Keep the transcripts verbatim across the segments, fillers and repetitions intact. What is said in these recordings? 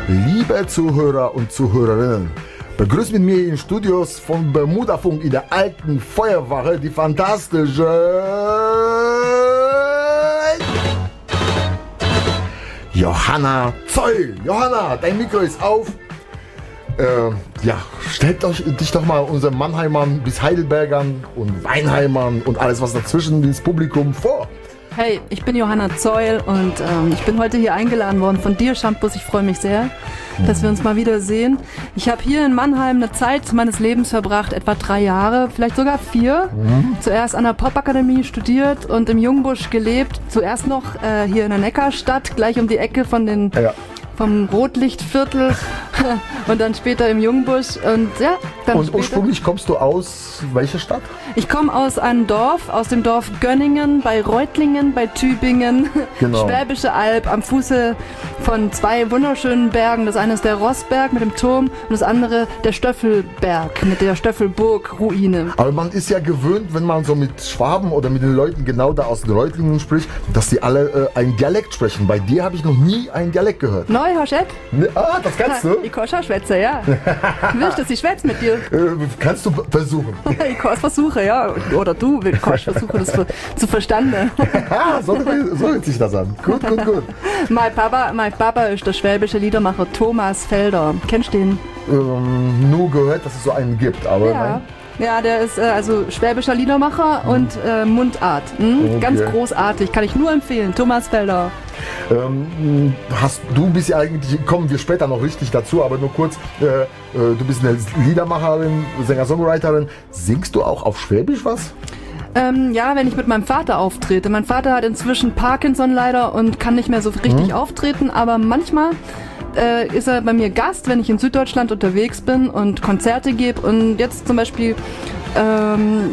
Liebe Zuhörer und Zuhörerinnen, begrüßt mit mir in den Studios von Bermudafunk in der alten Feuerwache die fantastische Johanna Zeul. Johanna, dein Mikro ist auf. Äh, ja, stellt euch, dich doch mal unseren Mannheimern bis Heidelbergern und Weinheimern und alles was dazwischen ins Publikum vor. Hey, ich bin Johanna Zeul und ähm, ich bin heute hier eingeladen worden von dir, Shampoos. Ich freue mich sehr, dass wir uns mal wieder sehen. Ich habe hier in Mannheim eine Zeit meines Lebens verbracht, etwa drei Jahre, vielleicht sogar vier. Mhm. Zuerst an der Popakademie studiert und im Jungbusch gelebt. Zuerst noch äh, hier in der Neckarstadt, gleich um die Ecke von den... Ja. vom Rotlichtviertel und dann später im Jungbusch und ja. Dann und später. Ursprünglich kommst du aus welcher Stadt? Ich komme aus einem Dorf, aus dem Dorf Gönningen bei Reutlingen, bei Tübingen, genau. Schwäbische Alb am Fuße von zwei wunderschönen Bergen. Das eine ist der Rossberg mit dem Turm und das andere der Stöffelberg mit der Stöffelburg-Ruine. Aber man ist ja gewöhnt, wenn man so mit Schwaben oder mit den Leuten genau da aus den Reutlingen spricht, dass die alle äh, einen Dialekt sprechen. Bei dir habe ich noch nie einen Dialekt gehört. No. Hoi, Hoschett? Ah, das kannst du? Ich kann schon schwätzen, ja. Willst du, dass ich schwätze mit dir? Äh, kannst du versuchen. Ich kann es versuchen, ja. Oder du kannst versuchen, das zu verstanden. so, so hört sich das an. Gut, gut, gut. Mein Papa, mein Papa ist der schwäbische Liedermacher Thomas Felder. Kennst du den? Ähm, nur gehört, dass es so einen gibt, aber ja. nein. Ja, der ist äh, also schwäbischer Liedermacher mhm. und äh, Mundart. Hm? Okay. Ganz großartig, kann ich nur empfehlen. Thomas Felder. Ähm, hast du bist ja eigentlich, kommen wir später noch richtig dazu, aber nur kurz, äh, äh, du bist eine Liedermacherin, Sänger-Songwriterin. Singst du auch auf Schwäbisch was? Ähm, ja, wenn ich mit meinem Vater auftrete. Mein Vater hat inzwischen Parkinson leider und kann nicht mehr so richtig mhm. auftreten, aber manchmal äh, ist er bei mir Gast, wenn ich in Süddeutschland unterwegs bin und Konzerte gebe. Und jetzt zum Beispiel ähm,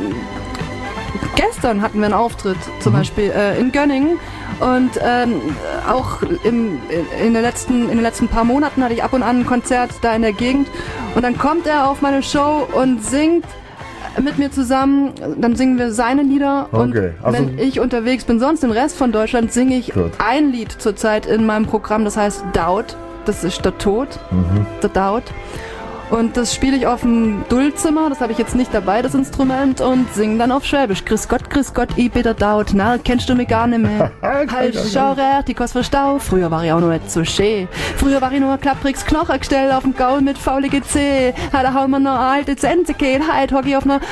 gestern hatten wir einen Auftritt, zum mhm. Beispiel äh, in Gönningen. Und ähm, auch im, in, der letzten, in den letzten paar Monaten hatte ich ab und an ein Konzert da in der Gegend. Und dann kommt er auf meine Show und singt mit mir zusammen. Dann singen wir seine Lieder. Okay. Und Also wenn ich unterwegs bin, sonst im Rest von Deutschland, singe ich gut. ein Lied zurzeit in meinem Programm. Das heißt Daut. Das ist der Tod. Mhm. Der Daut. Und das spiele ich auf dem Duldzimmer, das habe ich jetzt nicht dabei, das Instrument, und singe dann auf Schwäbisch. Grüß Gott, grüß Gott, ich bin der Daut, na, kennst du mich gar nicht mehr. Halt, schau her, die kost verstau, früher war ich auch noch nicht so schön. Früher war ich nur ein klappriges Knochengestell auf dem Gaul mit faulige Zeh. Da hau mir noch alte Zente gehen, halt hock ich auf einer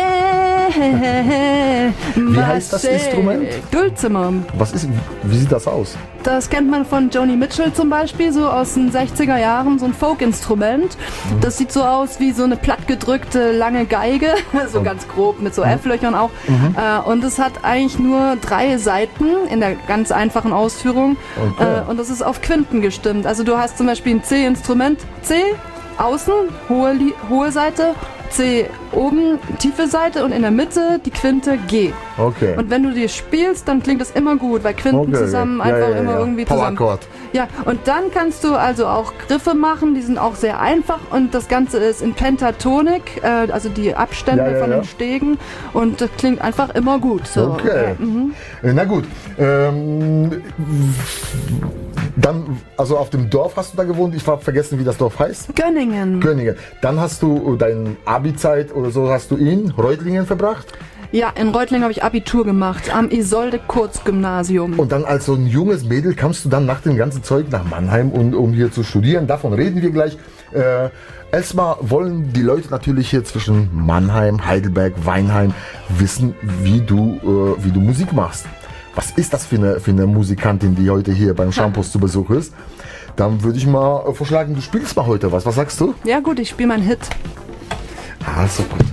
Mäh. Wie heißt das Instrument? Duldzimmer. Was ist, wie sieht das aus? Das kennt man von Joni Mitchell zum Beispiel, so aus den sechziger Jahren, so ein Folk-Instrument. Mhm. Das sieht so aus wie so eine plattgedrückte lange Geige, so ganz grob mit so F-Löchern auch. Mhm. Äh, und es hat eigentlich nur drei Saiten in der ganz einfachen Ausführung. Okay. Äh, und das ist auf Quinten gestimmt. Also du hast zum Beispiel ein C-Instrument, C, außen, hohe, hohe Seite, C oben, tiefe Seite und in der Mitte die Quinte G. Okay. Und wenn du die spielst, dann klingt das immer gut, weil Quinten okay. zusammen ja, einfach ja, ja, immer ja. irgendwie zusammen. Power-Akkord. Ja, und dann kannst du also auch Griffe machen, die sind auch sehr einfach und das Ganze ist in Pentatonik, äh, also die Abstände ja, ja, von ja. den Stegen, und das klingt einfach immer gut. So. Okay. Ja, mhm. Na gut. Ähm, dann, also auf dem Dorf hast du da gewohnt, ich habe vergessen, wie das Dorf heißt. Gönningen. Gönningen. Dann hast du deine Abi-Zeit oder so, hast du in Reutlingen verbracht? Ja, in Reutlingen habe ich Abitur gemacht, am Isolde-Kurz-Gymnasium. Und dann als so ein junges Mädel kamst du dann nach dem ganzen Zeug nach Mannheim, und, um hier zu studieren. Davon reden wir gleich. Äh, erstmal wollen die Leute natürlich hier zwischen Mannheim, Heidelberg, Weinheim wissen, wie du, äh, wie du Musik machst. Was ist das für eine, für eine Musikantin, die heute hier beim Shampoos zu Besuch ist? Dann würde ich mal vorschlagen, du spielst mal heute was. Was sagst du? Ja gut, ich spiele meinen Hit. Ah, so gut.